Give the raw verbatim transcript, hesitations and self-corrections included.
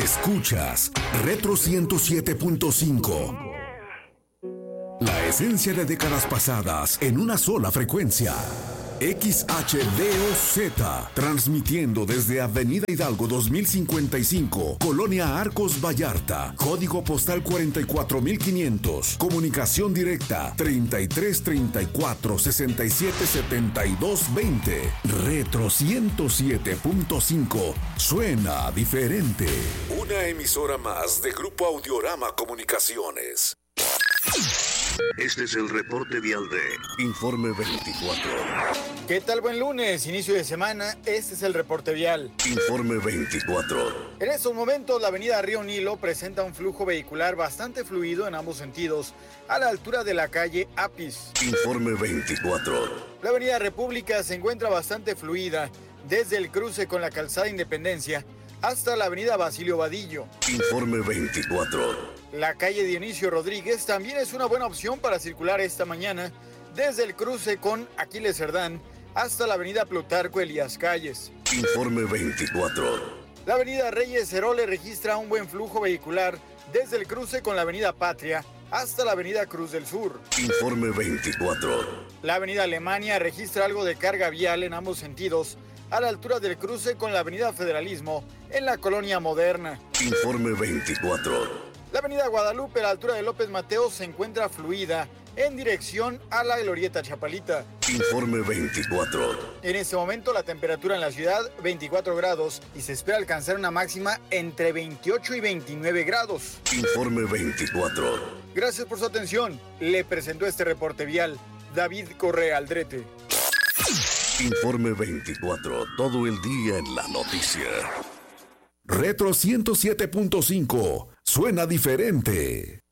Escuchas Retro ciento siete punto cinco. La esencia de décadas pasadas en una sola frecuencia. X H D O Z, transmitiendo desde Avenida Hidalgo dos mil cincuenta y cinco, Colonia Arcos Vallarta, código postal cuarenta y cuatro mil quinientos, comunicación directa treinta y tres treinta y cuatro sesenta y siete setenta y dos veinte. Retro ciento siete punto cinco, suena diferente. Una emisora más de Grupo Audiorama Comunicaciones. Este es el reporte vial de Informe veinticuatro. ¿Qué tal? Buen lunes, inicio de semana. Este es el reporte vial. Informe veinticuatro. En estos momentos, la avenida Río Nilo presenta un flujo vehicular bastante fluido en ambos sentidos, a la altura de la calle Apis. Informe veinticuatro. La avenida República se encuentra bastante fluida, desde el cruce con la calzada Independencia hasta la avenida Basilio Vadillo. Informe veinticuatro. La calle Dionisio Rodríguez también es una buena opción para circular esta mañana, desde el cruce con Aquiles Cerdán hasta la avenida Plutarco Elías Calles. Informe veinticuatro. La avenida Reyes Heroles registra un buen flujo vehicular desde el cruce con la avenida Patria hasta la avenida Cruz del Sur. Informe veinticuatro. La avenida Alemania registra algo de carga vial en ambos sentidos, a la altura del cruce con la avenida Federalismo en la Colonia Moderna. Informe veinticuatro. La avenida Guadalupe a la altura de López Mateos se encuentra fluida en dirección a la Glorieta Chapalita. Informe veinticuatro. En este momento la temperatura en la ciudad veinticuatro grados y se espera alcanzar una máxima entre veintiocho y veintinueve grados. Informe veinticuatro. Gracias por su atención. Le presentó este reporte vial David Correa Aldrete. Informe veinticuatro, todo el día en la noticia. Retro ciento siete punto cinco, suena diferente.